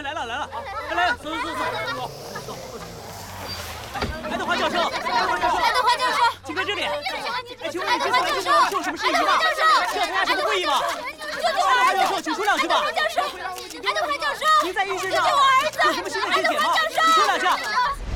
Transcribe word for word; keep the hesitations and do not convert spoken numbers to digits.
哎，来了来了，来来，走走走走走走。爱德华教授，爱德华教授， 爱德华教授， 请在这里。哎，请问你爱德华教授， 是有什么事宜吗？需要参加什么会议吗？ 救救我！ 爱德华教授，请说两句吧。 爱德华教授，爱德华教授， 您在医学上。